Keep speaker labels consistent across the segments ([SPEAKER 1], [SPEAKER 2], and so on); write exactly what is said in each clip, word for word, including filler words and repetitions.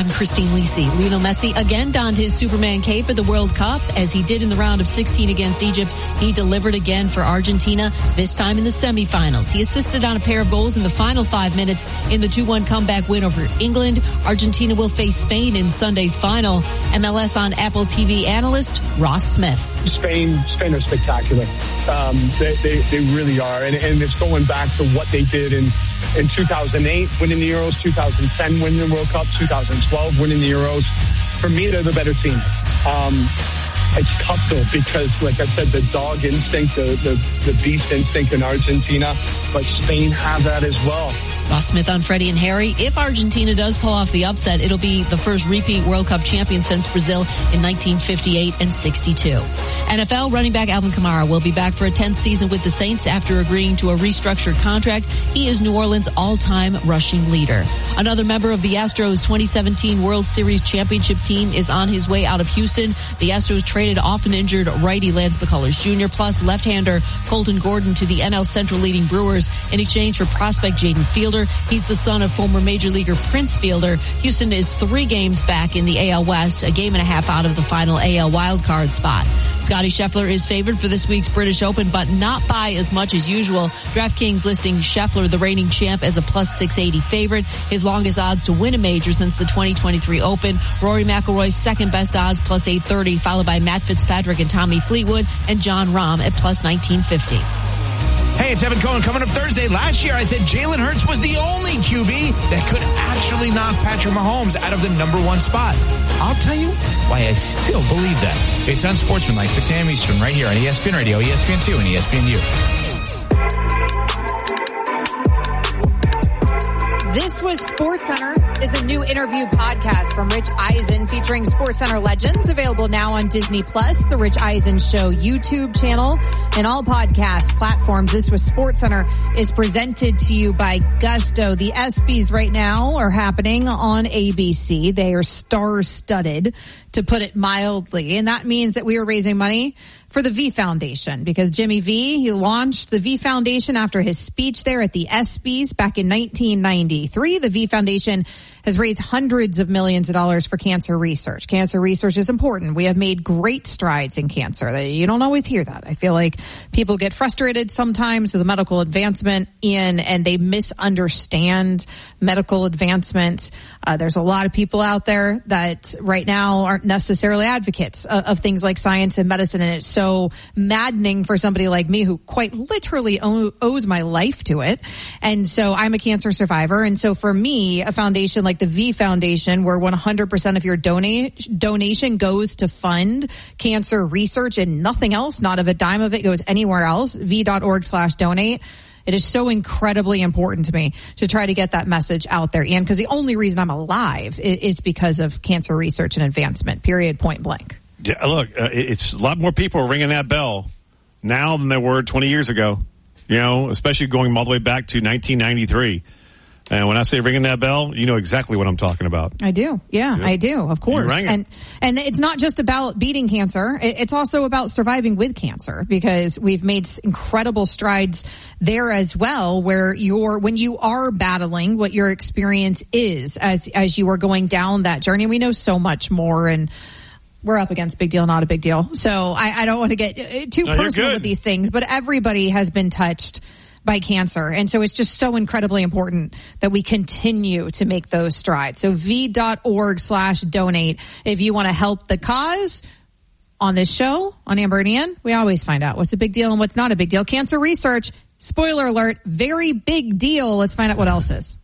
[SPEAKER 1] I'm Christine Lisi. Lionel Messi again donned his Superman cape at the World Cup. As he did in the round of sixteen against Egypt, he delivered again for Argentina, this time in the semifinals. He assisted on a pair of goals in the final five minutes in the two one comeback win over England. Argentina will face Spain in Sunday's final. M L S on Apple T V analyst Ross Smith.
[SPEAKER 2] Spain, Spain are spectacular. Um, they, they, they really are. And, and it's going back to what they did in In two thousand eight, winning the Euros, two thousand ten, winning the World Cup, two thousand twelve, winning the Euros. For me, they're the better team. Um, it's tough, though, because, like I said, the dog instinct, the, the, the beast instinct in Argentina, but Spain have that as well.
[SPEAKER 1] Ross Smith on Freddie and Harry. If Argentina does pull off the upset, it'll be the first repeat World Cup champion since Brazil in nineteen fifty-eight and sixty-two. N F L running back Alvin Kamara will be back for a tenth season with the Saints after agreeing to a restructured contract. He is New Orleans' all-time rushing leader. Another member of the Astros' twenty seventeen World Series championship team is on his way out of Houston. The Astros traded often injured righty Lance McCullers Junior plus left-hander Colton Gordon to the N L Central leading Brewers in exchange for prospect Jaden Fielder. He's the son of former major leaguer Prince Fielder. Houston is three games back in the A L West, a game and a half out of the final A L wildcard spot. Scottie Scheffler is favored for this week's British Open, but not by as much as usual. DraftKings listing Scheffler, the reigning champ, as a plus six eighty favorite. His longest odds to win a major since the twenty twenty-three Open. Rory McIlroy's second best odds, plus eight thirty, followed by Matt Fitzpatrick and Tommy Fleetwood, and John Rahm at plus nineteen fifty.
[SPEAKER 3] Hey, it's Evan Cohen. Coming up Thursday. Last year, I said Jalen Hurts was the only Q B that could actually knock Patrick Mahomes out of the number one spot. I'll tell you why I still believe that. It's Unsportsmanlike, six a.m. Eastern, right here on E S P N Radio, E S P N two, and E S P N U.
[SPEAKER 4] This was SportsCenter, is a new interview podcast from Rich Eisen featuring SportsCenter legends, available now on Disney Plus, the Rich Eisen Show YouTube channel, and all podcast platforms. This was SportsCenter is presented to you by Gusto. The ESPYs right now are happening on A B C. They are star-studded, to put it mildly, and that means that we are raising money for the V Foundation, because Jimmy V, he launched the V Foundation after his speech there at the ESPYs back in nineteen ninety-three. The V Foundation has raised hundreds of millions of dollars for cancer research. Cancer research is important. We have made great strides in cancer. You don't always hear that. I feel like people get frustrated sometimes with the medical advancement in, and they misunderstand medical advancement. Uh, there's a lot of people out there that right now aren't necessarily advocates of, of things like science and medicine, and it's so maddening for somebody like me who quite literally owe, owes my life to it. And so I'm a cancer survivor, and so for me, a foundation like the V Foundation, where one hundred percent of your donate, donation goes to fund cancer research and nothing else, not of a dime of it goes anywhere else, v.org slash donate. It is so incredibly important to me to try to get that message out there. And because the only reason I'm alive is because of cancer research and advancement, period, point blank.
[SPEAKER 5] Yeah, look, uh, it's a lot more people ringing that bell now than there were twenty years ago, you know, especially going all the way back to nineteen ninety-three. And when I say ringing that bell, you know exactly what I'm talking about.
[SPEAKER 4] I do. Yeah, yep. I do. Of course. And and it's not just about beating cancer. It's also about surviving with cancer, because we've made incredible strides there as well, where you're, when you are battling, what your experience is as, as you are going down that journey. We know so much more, and we're up against big deal, not a big deal. So I, I don't want to get too no, personal with these things, but everybody has been touched by cancer. And so it's just so incredibly important that we continue to make those strides. So v.org slash donate. If you want to help the cause on this show, on Amber and Ian, we always find out what's a big deal and what's not a big deal. Cancer research, spoiler alert, very big deal. Let's find out what else is.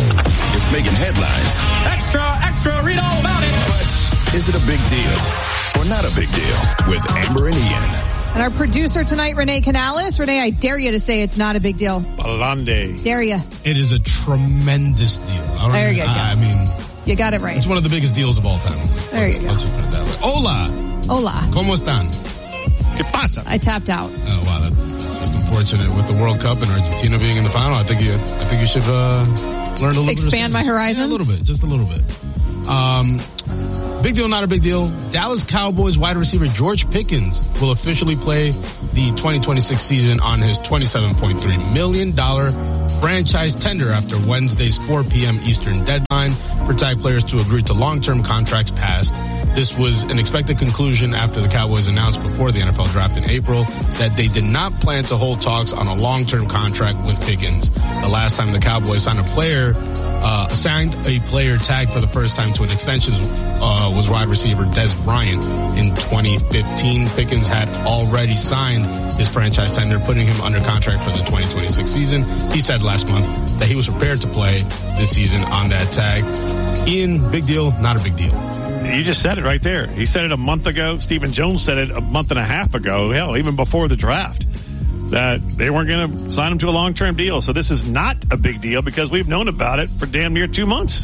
[SPEAKER 6] It's making headlines.
[SPEAKER 7] Extra, extra, read all about it.
[SPEAKER 6] But is it a big deal or not a big deal with Amber and Ian?
[SPEAKER 4] And our producer tonight, Renee Canales. Renee, I dare you to say it's not a big deal.
[SPEAKER 5] Balande.
[SPEAKER 4] Dare you.
[SPEAKER 8] It is a tremendous deal. I don't
[SPEAKER 4] there
[SPEAKER 8] even,
[SPEAKER 4] you go.
[SPEAKER 8] I, I mean,
[SPEAKER 4] you got it right.
[SPEAKER 8] It's one of the biggest deals of all time.
[SPEAKER 4] There
[SPEAKER 8] let's,
[SPEAKER 4] you go.
[SPEAKER 8] Let's just put it that way. Hola.
[SPEAKER 4] Hola.
[SPEAKER 8] ¿Cómo están?
[SPEAKER 5] ¿Qué pasa?
[SPEAKER 4] I tapped out.
[SPEAKER 8] Oh, wow. That's, that's just unfortunate with the World Cup and Argentina being in the final. I think you, I think you should uh, learn a little
[SPEAKER 4] Expand
[SPEAKER 8] bit. Expand
[SPEAKER 4] my horizons?
[SPEAKER 8] Yeah, a little bit. Just a little bit. Um... Big deal, not a big deal. Dallas Cowboys wide receiver George Pickens will officially play the twenty twenty-six season on his twenty-seven point three million dollars franchise tender after Wednesday's four p.m. Eastern deadline for tag players to agree to long-term contracts passed. This was an expected conclusion after the Cowboys announced before the N F L draft in April that they did not plan to hold talks on a long-term contract with Pickens. The last time the Cowboys signed a player, uh, signed a player tagged for the first time to an extension uh, was wide receiver Dez Bryant in twenty fifteen. Pickens had already signed his franchise tender, putting him under contract for the twenty twenty-six season. He said last month that he was prepared to play this season on that tag. Ian, big deal, not a big deal.
[SPEAKER 5] You just said it right there. He said it a month ago. Stephen Jones said it a month and a half ago. Hell, even before the draft, that they weren't going to sign him to a long-term deal. So this is not a big deal because we've known about it for damn near two months.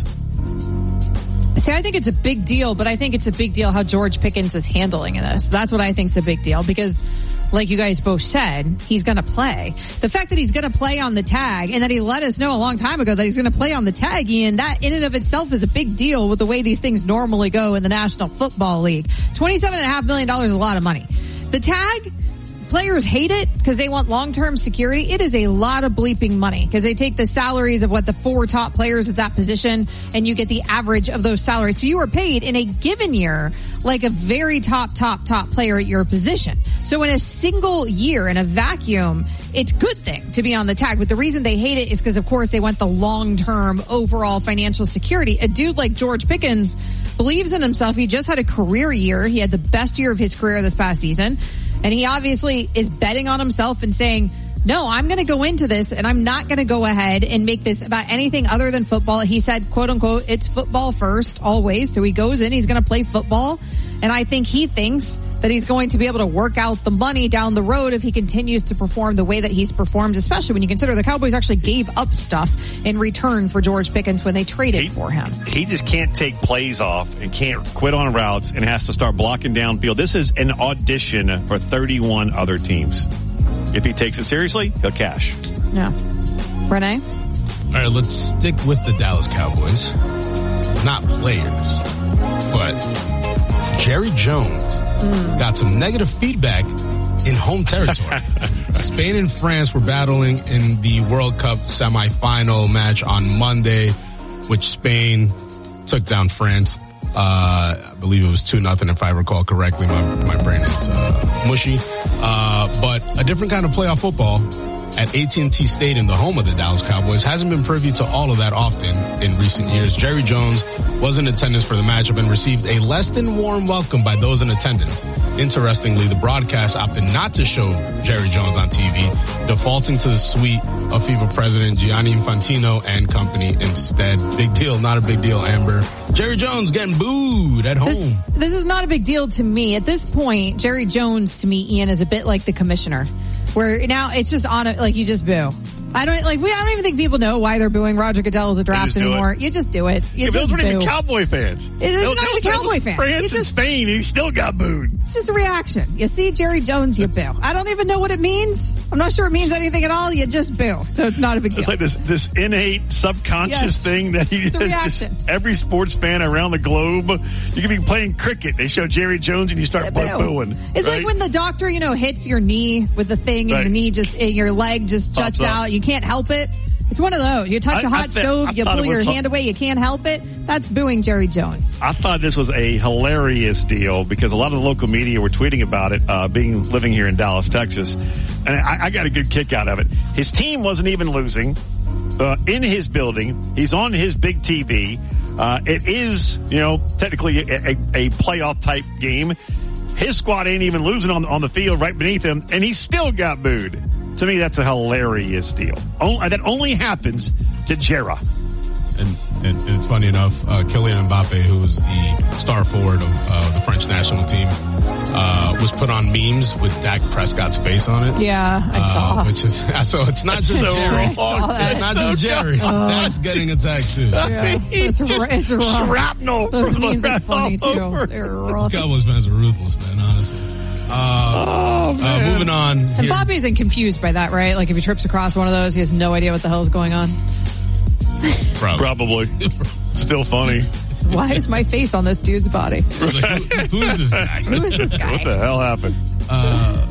[SPEAKER 4] See, I think it's a big deal, but I think it's a big deal how George Pickens is handling this. That's what I think is a big deal because, like you guys both said, he's going to play. The fact that he's going to play on the tag and that he let us know a long time ago that he's going to play on the tag, Ian, that in and of itself is a big deal with the way these things normally go in the National Football League. twenty-seven point five million dollars is a lot of money. The tag, players hate it because they want long-term security. It is a lot of bleeping money because they take the salaries of what the four top players at that position and you get the average of those salaries. So you are paid in a given year like a very top, top, top player at your position. So in a single year, in a vacuum, it's a good thing to be on the tag. But the reason they hate it is because, of course, they want the long-term overall financial security. A dude like George Pickens believes in himself. He just had a career year. He had the best year of his career this past season. And he obviously is betting on himself and saying, no, I'm going to go into this and I'm not going to go ahead and make this about anything other than football. He said, quote unquote, it's football first always. So he goes in, he's going to play football. And I think he thinks that he's going to be able to work out the money down the road if he continues to perform the way that he's performed, especially when you consider the Cowboys actually gave up stuff in return for George Pickens when they traded
[SPEAKER 5] he,
[SPEAKER 4] for him.
[SPEAKER 5] He just can't take plays off and can't quit on routes and has to start blocking downfield. This is an audition for thirty-one other teams. If he takes it seriously, he'll cash.
[SPEAKER 4] Yeah. Renee?
[SPEAKER 8] All right, let's stick with the Dallas Cowboys. Not players, but Jerry Jones mm. got some negative feedback in home territory. Spain and France were battling in the World Cup semifinal match on Monday, which Spain took down France. Uh, I believe it was two nothing if I recall correctly. My, my brain is uh, mushy. Uh, but a different kind of playoff football at A T and T Stadium, the home of the Dallas Cowboys, hasn't been privy to all of that often in recent years. Jerry Jones was in attendance for the matchup and received a less than warm welcome by those in attendance. Interestingly, the broadcast opted not to show Jerry Jones on T V, defaulting to the suite of FIFA president Gianni Infantino and company instead. Big deal, not a big deal, Amber. Jerry Jones getting booed at home.
[SPEAKER 4] This, this is not a big deal to me. At this point, Jerry Jones, to me, Ian, is a bit like the commissioner. Where now it's just on it, like you just boo. I don't like. We I don't even think people know why they're booing Roger Goodell at the draft anymore. You just do it. You
[SPEAKER 5] yeah,
[SPEAKER 4] just
[SPEAKER 5] those weren't
[SPEAKER 4] boo.
[SPEAKER 5] even Cowboy fans.
[SPEAKER 4] It's not even Cowboy fans.
[SPEAKER 5] France
[SPEAKER 4] it's
[SPEAKER 5] and
[SPEAKER 4] just,
[SPEAKER 5] Spain, and he still got booed.
[SPEAKER 4] It's just a reaction. You see Jerry Jones, you boo. I don't even know what it means. I'm not sure it means anything at all. You just boo. So it's not a big deal.
[SPEAKER 5] It's like this this innate subconscious
[SPEAKER 4] yes.
[SPEAKER 5] thing that he
[SPEAKER 4] it's
[SPEAKER 5] has just every sports fan around the globe. You can be playing cricket. They show Jerry Jones and you start boo. booing.
[SPEAKER 4] It's
[SPEAKER 5] right?
[SPEAKER 4] like when the doctor, you know, hits your knee with the thing and right. your knee just, and your leg just juts out. You can't help it. It's one of those. You touch
[SPEAKER 5] I,
[SPEAKER 4] a hot
[SPEAKER 5] I th-
[SPEAKER 4] stove,
[SPEAKER 5] I
[SPEAKER 4] you pull your hand away, you can't help it. That's booing Jerry Jones.
[SPEAKER 5] I thought this was a hilarious deal because a lot of the local media were tweeting about it, uh, being living here in Dallas, Texas. And I, I got a good kick out of it. His team wasn't even losing uh, in his building. He's on his big T V. Uh, it is, you know, technically a, a, a playoff type game. His squad ain't even losing on, on the field right beneath him, and he still got booed. To me, that's a hilarious deal. Only, that only happens to Jera.
[SPEAKER 8] And, and, and it's funny enough, uh, Kylian Mbappe, who was the star forward of uh, the French national team, uh, was put on memes with Dak Prescott's face on it.
[SPEAKER 4] Yeah, I
[SPEAKER 8] uh,
[SPEAKER 4] saw.
[SPEAKER 8] Which is so it's not just
[SPEAKER 5] so
[SPEAKER 8] Jerry.
[SPEAKER 5] It's
[SPEAKER 8] not just Jerry.
[SPEAKER 4] Uh,
[SPEAKER 8] Dak's getting attacked too.
[SPEAKER 4] Yeah, it's, it's rough.
[SPEAKER 5] Shrapnel.
[SPEAKER 4] Those memes are funny too.
[SPEAKER 5] Over.
[SPEAKER 4] They're rough.
[SPEAKER 8] These Cowboys fans are ruthless, man. Honestly. Uh,
[SPEAKER 5] oh,
[SPEAKER 8] uh, moving on.
[SPEAKER 4] And
[SPEAKER 8] here.
[SPEAKER 4] Bobby isn't confused by that, right? Like if he trips across one of those, he has no idea what the hell is going on.
[SPEAKER 5] Probably. Probably. Still funny.
[SPEAKER 4] Why is my face on this dude's body?
[SPEAKER 8] Like, who, who is this guy?
[SPEAKER 4] Who is this guy?
[SPEAKER 5] What the hell happened?
[SPEAKER 8] Uh,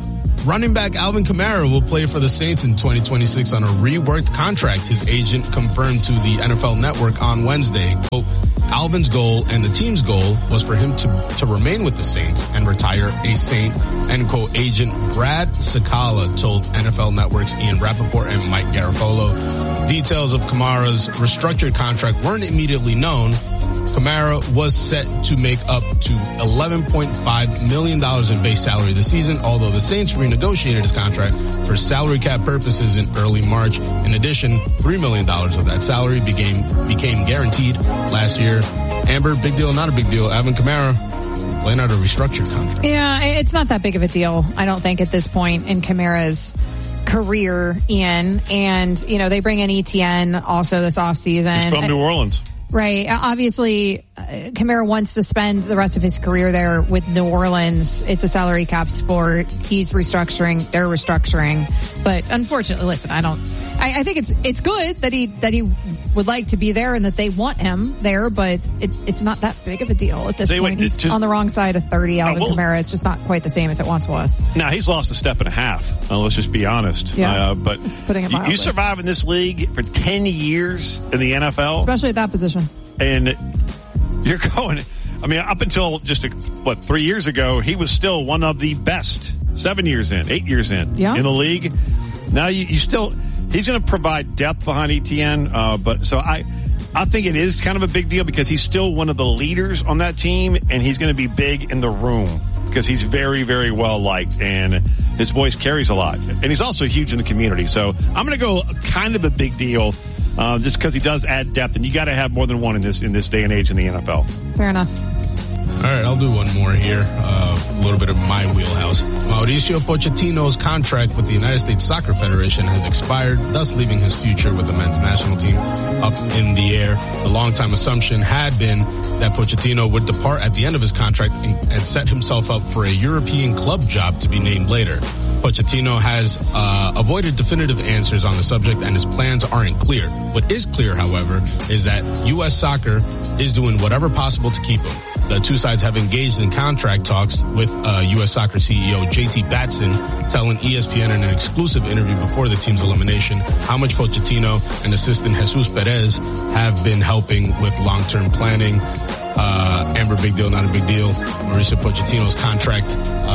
[SPEAKER 8] running back Alvin Kamara will play for the Saints in twenty twenty-six on a reworked contract. His agent confirmed to the N F L Network on Wednesday. Quote, Alvin's goal and the team's goal was for him to, to remain with the Saints and retire a Saint, end quote. Agent Brad Sakala told N F L Network's Ian Rappaport and Mike Garafolo. Details of Kamara's restructured contract weren't immediately known. Kamara was set to make up to eleven point five million dollars in base salary this season, although the Saints renegotiated his contract for salary cap purposes in early March. In addition, three million dollars of that salary became became guaranteed last year. Amber, big deal, not a big deal. Alvin Kamara playing out a restructured contract.
[SPEAKER 4] Yeah, it's not that big of a deal, I don't think, at this point in Kamara's career, Ian. And, you know, they bring in E T N also this offseason.
[SPEAKER 5] He's from New Orleans.
[SPEAKER 4] Right. Obviously, uh, Kamara wants to spend the rest of his career there with New Orleans. It's a salary cap sport. He's restructuring. They're restructuring. But unfortunately, listen, I don't. I, I think it's it's good that he that he would like to be there and that they want him there, but it, it's not that big of a deal at this
[SPEAKER 5] Say,
[SPEAKER 4] point.
[SPEAKER 5] wait,
[SPEAKER 4] he's
[SPEAKER 5] just,
[SPEAKER 4] on the wrong side of thirty, Alvin
[SPEAKER 5] uh, well,
[SPEAKER 4] Kamara. It's just not quite the same as it once was.
[SPEAKER 5] Now, he's lost a step and a half. Uh, let's just be honest.
[SPEAKER 4] Yeah,
[SPEAKER 5] uh, but
[SPEAKER 4] it's putting it
[SPEAKER 5] you,
[SPEAKER 4] mildly.
[SPEAKER 5] you survive in this league for ten years in the N F L.
[SPEAKER 4] Especially at that position.
[SPEAKER 5] And you're going, I mean, up until just, a, what, three years ago, he was still one of the best. Seven years in, eight years in,
[SPEAKER 4] yeah.
[SPEAKER 5] in the league. Now you, you still, he's going to provide depth behind E T N. Uh, but so I, I think it is kind of a big deal because he's still one of the leaders on that team, and he's going to be big in the room because he's very, very well liked, and his voice carries a lot. And he's also huge in the community. So I'm going to go kind of a big deal. Uh, just because he does add depth, and you got to have more than one in this in this day and age in the N F L.
[SPEAKER 4] Fair enough.
[SPEAKER 8] All right, I'll do one more here. Uh, a little bit of my wheelhouse. Mauricio Pochettino's contract with the United States Soccer Federation has expired, thus leaving his future with the men's national team up in the air. The longtime assumption had been that Pochettino would depart at the end of his contract and, and set himself up for a European club job to be named later. Pochettino has uh, avoided definitive answers on the subject, and his plans aren't clear. What is clear, however, is that U S Soccer is doing whatever possible to keep him. The two sides have engaged in contract talks with uh, U S Soccer C E O J T Batson telling E S P N in an exclusive interview before the team's elimination how much Pochettino and assistant Jesus Perez have been helping with long-term planning. Uh, Amber, big deal, not a big deal. Mauricio Pochettino's contract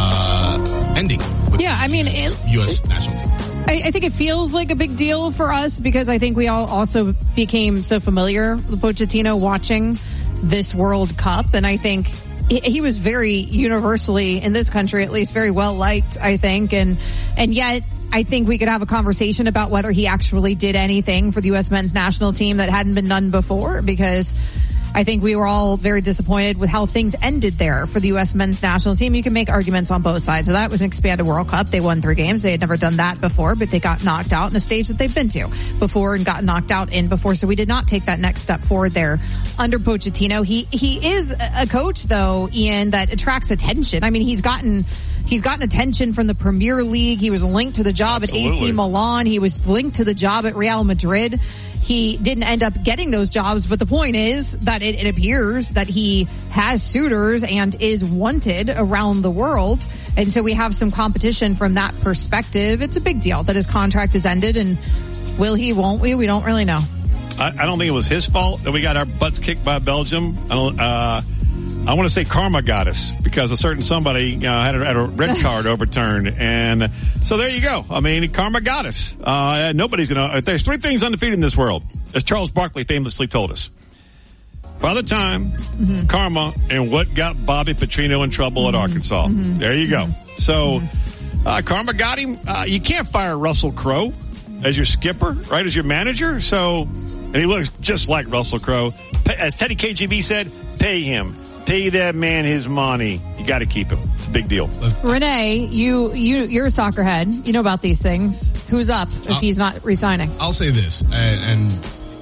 [SPEAKER 8] uh, ending. With
[SPEAKER 4] Yeah, I mean,
[SPEAKER 8] the
[SPEAKER 4] it,
[SPEAKER 8] U S national team.
[SPEAKER 4] I, I think it feels like a big deal for us because I think we all also became so familiar with Pochettino watching this World Cup, and I think he, he was very universally, in this country at least, very well liked, I think, and and yet I think we could have a conversation about whether he actually did anything for the U S men's national team that hadn't been done before, because I think we were all very disappointed with how things ended there for the U S men's national team. You can make arguments on both sides of that. It was an expanded World Cup. They won three games. They had never done that before, but they got knocked out in a stage that they've been to before and got knocked out in before. So we did not take that next step forward there under Pochettino. He, he is a coach, though, Ian, that attracts attention. I mean, he's gotten... He's gotten attention from the Premier League. He was linked to the job Absolutely. at A C Milan. He was linked to the job at Real Madrid. He didn't end up getting those jobs, but the point is that it, it appears that he has suitors and is wanted around the world. And so we have some competition from that perspective. It's a big deal that his contract is ended, and will he, won't we? We don't really know.
[SPEAKER 5] I, I don't think it was his fault that we got our butts kicked by Belgium. I don't, uh, I want to say karma got us because a certain somebody uh, had, a, had a red card overturned. And so there you go. I mean, karma got us. Uh, nobody's going to, there's three things undefeated in this world, as Charles Barkley famously told us. Father Time, mm-hmm. karma, and what got Bobby Petrino in trouble mm-hmm. at Arkansas. Mm-hmm. There you go. Mm-hmm. So uh, karma got him. Uh, you can't fire Russell Crowe as your skipper, right, as your manager. So, and he looks just like Russell Crowe. As Teddy K G B said, pay him. Pay that man his money. You got to keep him. It's a big deal.
[SPEAKER 4] Renee, you you you're a soccer head. You know about these things. Who's up if I'll, he's not resigning?
[SPEAKER 8] I'll say this, and, and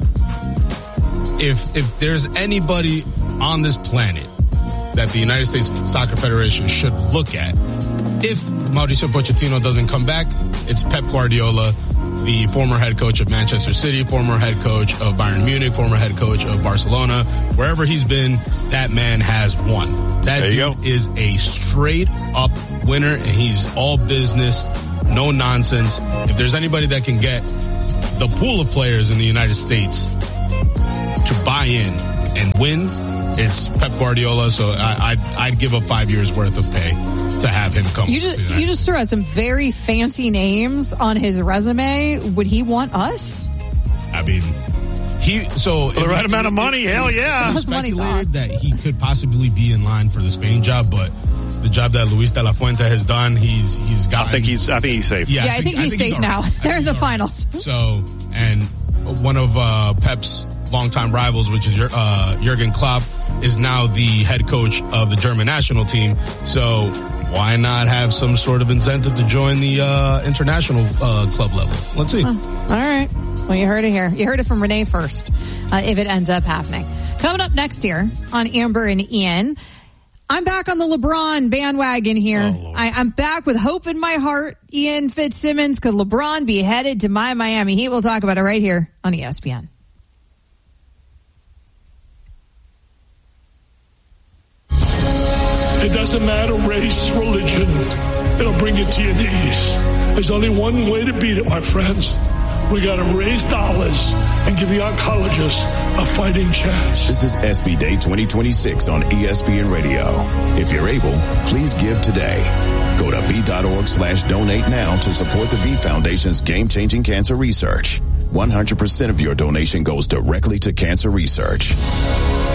[SPEAKER 8] if if there's anybody on this planet that the United States Soccer Federation should look at, if Mauricio Pochettino doesn't come back, it's Pep Guardiola. the former head coach of Manchester City, former head coach of Bayern Munich, former head coach of Barcelona. Wherever he's been, that man has won. That
[SPEAKER 5] there you
[SPEAKER 8] dude
[SPEAKER 5] go.
[SPEAKER 8] is a straight up winner, and he's all business, no nonsense. If there's anybody that can get the pool of players in the United States to buy in and win, it's Pep Guardiola. So I, I'd, I'd give up five years worth of pay to have him come.
[SPEAKER 4] You just you just threw out some very fancy names on his resume. Would he want us?
[SPEAKER 8] I mean, he so
[SPEAKER 5] For the right amount of money, hell yeah.
[SPEAKER 8] It's speculated that he could possibly be in line for the Spain job, but the job that Luis de la Fuente has done, he's he's got.
[SPEAKER 5] I think he's. I think he's safe.
[SPEAKER 8] Yeah,
[SPEAKER 4] Yeah, I think, he's safe
[SPEAKER 8] all
[SPEAKER 4] now.
[SPEAKER 8] right. I
[SPEAKER 4] They're
[SPEAKER 8] think
[SPEAKER 4] in the
[SPEAKER 8] he's all right.
[SPEAKER 4] finals.
[SPEAKER 8] So, and one of uh, Pep's longtime rivals, which is uh, Jurgen Klopp, is now the head coach of the German national team. So why not have some sort of incentive to join the uh, international uh, club level? Let's see.
[SPEAKER 4] All right. Well, you heard it here. You heard it from Renee first, uh, if it ends up happening. Coming up next year on Amber and Ian, I'm back on the LeBron bandwagon here.
[SPEAKER 5] Oh,
[SPEAKER 4] I, I'm back with hope in my heart. Ian Fitzsimmons, could LeBron be headed to my Miami Heat? We'll talk about it right here on E S P N.
[SPEAKER 9] It doesn't matter race, religion. It'll bring you to your knees. There's only one way to beat it, my friends. We got to raise dollars and give the oncologists a fighting chance.
[SPEAKER 6] This is E S P Day twenty twenty-six on E S P N Radio. If you're able, please give today. Go to V.org slash donate now to support the V Foundation's game-changing cancer research. one hundred percent of your donation goes directly to cancer research.